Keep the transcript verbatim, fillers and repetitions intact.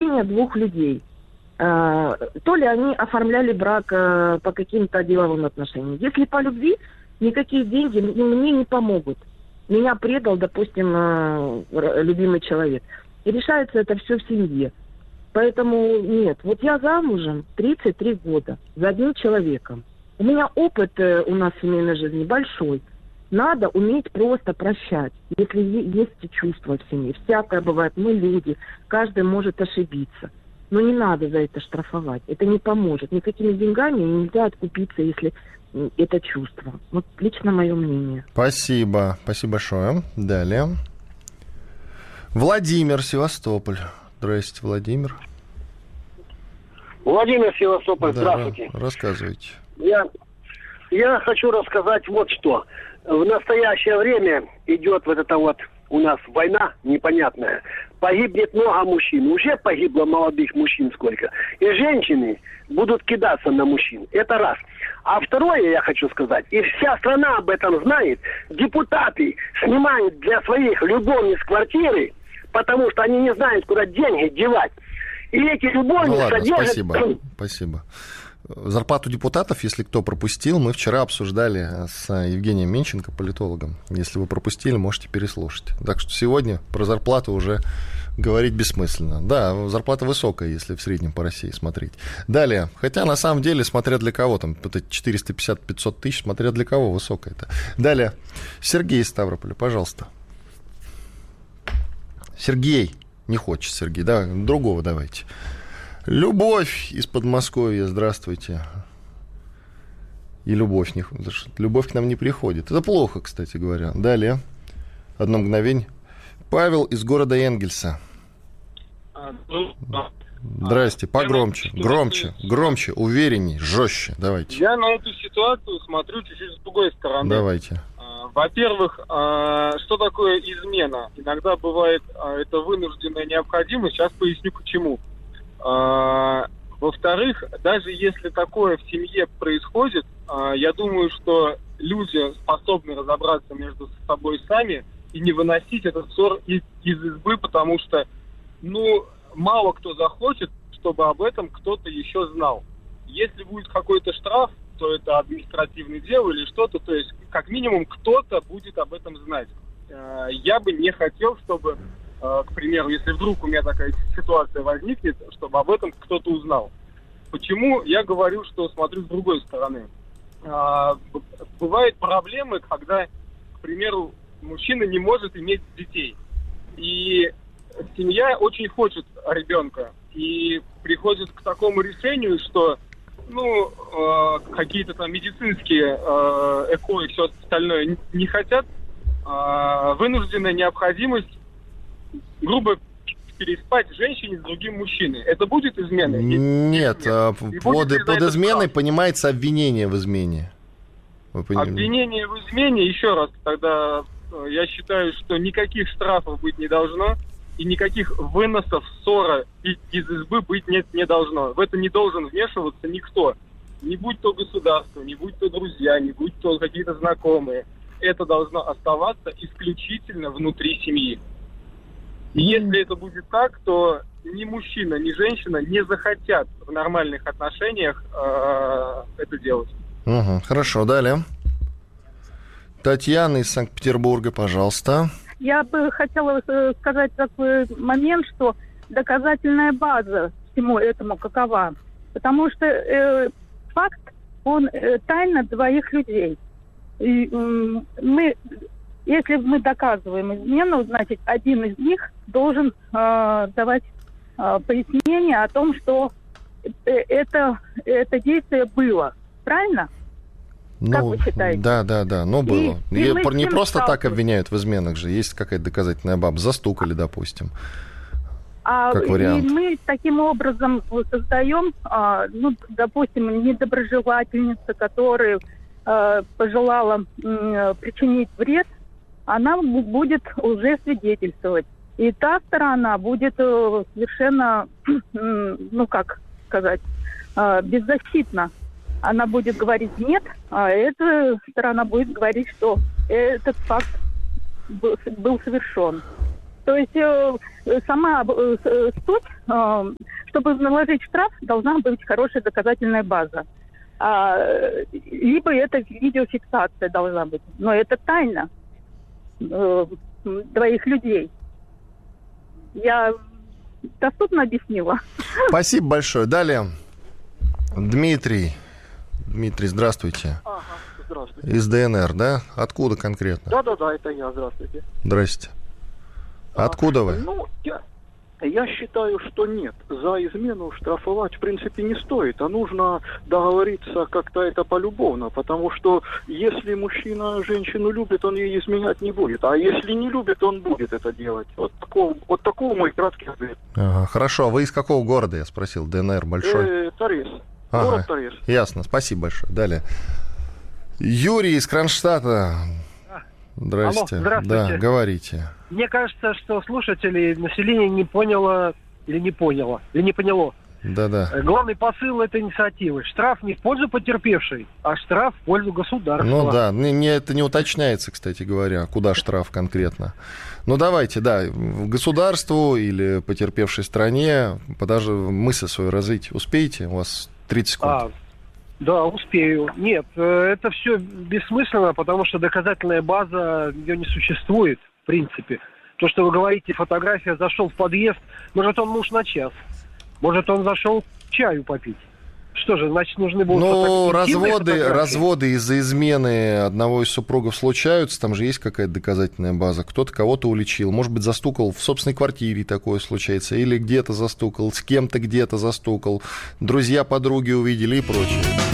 решение двух людей. То ли они оформляли брак по каким-то деловым отношениям. Если по любви, никакие деньги мне не помогут. Меня предал, допустим, любимый человек. И решается это все в семье. Поэтому нет. Вот я замужем тридцать три года за одним человеком. У меня опыт у нас в семейной жизни большой. Надо уметь просто прощать, если есть чувства в семье. Всякое бывает, мы люди, каждый может ошибиться. Но не надо за это штрафовать. Это не поможет. Никакими деньгами нельзя откупиться, если это чувство. Вот лично мое мнение. Спасибо. Спасибо большое. Далее. Владимир, Севастополь. Здравствуйте, Владимир. Владимир, Севастополь, Да, здравствуйте. Рассказывайте. Я, я хочу рассказать вот что. В настоящее время идет вот эта вот у нас война непонятная. Погибнет много мужчин. Уже погибло молодых мужчин сколько. И женщины будут кидаться на мужчин. Это раз. А второе, я хочу сказать, и вся страна об этом знает, депутаты снимают для своих любовниц квартиры, потому что они не знают, куда деньги девать. И эти любовницы Ну ладно, содержат... спасибо. Спасибо. Зарплату депутатов, если кто пропустил, мы вчера обсуждали с Евгением Менченко, политологом. Если вы пропустили, можете переслушать. Так что сегодня про зарплату уже говорить бессмысленно. Да, зарплата высокая, если в среднем по России смотреть. Далее. Хотя, на самом деле, смотря для кого, там, четыреста пятьдесят - пятьсот тысяч, смотря для кого высокая это. Далее. Сергей из Ставрополя, пожалуйста. Сергей. Не хочет Сергей. Да, другого давайте. Любовь из Подмосковья, здравствуйте. И любовь, не... любовь к нам не приходит. Это плохо, кстати говоря. Далее. Одно мгновение. Павел из города Энгельса. Здрасте, погромче, громче, громче, уверенней, жестче. Давайте. Я на эту ситуацию смотрю чуть-чуть с другой стороны. Давайте. Во-первых, что такое измена? Иногда бывает это вынужденная необходимость. Сейчас поясню, почему. Во-вторых, даже если такое в семье происходит, я думаю, что люди способны разобраться между собой сами и не выносить этот ссор из, из избы, потому что, ну, мало кто захочет, чтобы об этом кто-то еще знал. Если будет какой-то штраф, то это административное дело или что-то, то есть как минимум кто-то будет об этом знать. Я бы не хотел, чтобы, к примеру, если вдруг у меня такая ситуация возникнет, чтобы об этом кто-то узнал. Почему я говорю, что смотрю с другой стороны? Бывают проблемы, когда, к примеру, мужчина не может иметь детей. И семья очень хочет ребенка. И приходит к такому решению, что ну, э, какие-то там медицинские э, эко и все остальное не хотят. Э, вынужденная необходимость грубо переспать женщине с другим мужчиной. Это будет изменой? Нет, Нет. под, под изменой понимается обвинение в измене. Обвинение в измене, еще раз, тогда я считаю, что никаких штрафов быть не должно, и никаких выносов ссора из избы быть не, не должно. В это не должен вмешиваться никто. Не будь то государство, не будь то друзья, не будь то какие-то знакомые. Это должно оставаться исключительно внутри семьи. И если это будет так, то ни мужчина, ни женщина не захотят в нормальных отношениях э, это делать. Угу, хорошо, далее. Татьяна из Санкт-Петербурга, пожалуйста. Я бы хотела сказать такой момент, что доказательная база всему этому какова. Потому что э, факт, он э, тайна двоих людей. И, э, мы, если мы доказываем измену, значит, один из них должен э, давать э, пояснение о том, что это, это действие было. Правильно? Ну, как вы считаете? Да, да, да, но было. И, и не просто так обвиняют в изменах же. Есть какая-то доказательная баба. Застукали, допустим. А, как вариант. И мы таким образом создаем, а, ну, допустим, недоброжелательница, которая а, пожелала м, причинить вред, она будет уже свидетельствовать. И та сторона будет э, совершенно, ну как сказать, э, беззащитна. Она будет говорить нет, а эта сторона будет говорить, что этот факт был, был совершен. То есть э, сама э, суть, э, чтобы наложить штраф, должна быть хорошая доказательная база. А, либо это видеофиксация должна быть. Но это тайна э, двоих людей. Я доступно объяснила? Спасибо большое. Далее Дмитрий. Дмитрий, здравствуйте. Ага, здравствуйте. Из ДНР, да? Откуда конкретно? Да-да-да, это я, здравствуйте. Здрасте. Откуда вы? Ну, я, я считаю, что нет. За измену штрафовать, в принципе, не стоит. А нужно договориться как-то это полюбовно. Потому что если мужчина женщину любит, он ей изменять не будет. А если не любит, он будет это делать. Вот такого, вот такого мой краткий ответ. Ага, хорошо. А вы из какого города, я спросил? ДНР большой? Э, Торез. Ага, город Торез. Ясно. Спасибо большое. Далее. Юрий из Кронштадта. Здрасте. Алло, здравствуйте. Да, говорите. Мне кажется, что слушатели, население не поняло или не поняло, или не поняло. Да-да. Главный посыл этой инициативы. Штраф не в пользу потерпевшей, а штраф в пользу государства. Ну да, не, не, это не уточняется, кстати говоря, куда штраф конкретно. Ну давайте, да, государству или потерпевшей стране, даже мысль свою развить успеете? У вас тридцать секунд. А, да, успею. Нет, это все бессмысленно, потому что доказательная база, ее не существует, в принципе. То, что вы говорите, фотография, зашел в подъезд, может, он муж на час. Может, он зашел чаю попить. Что же, значит, нужны будут... Ну, разводы, разводы из-за измены одного из супругов случаются, там же есть какая-то доказательная база. Кто-то кого-то уличил, может быть, застукал в собственной квартире, такое случается, или где-то застукал, с кем-то где-то застукал, друзья, подруги увидели и прочее.